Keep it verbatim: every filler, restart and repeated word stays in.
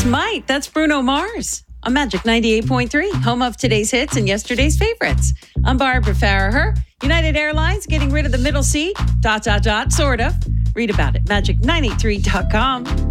Just Might. That's Bruno Mars on Magic ninety-eight point three, home of today's hits and yesterday's favorites. I'm Barbara Farraher. United Airlines getting rid of the middle seat. Dot, dot, dot, sort of. Read about it. magic nine eight three dot com.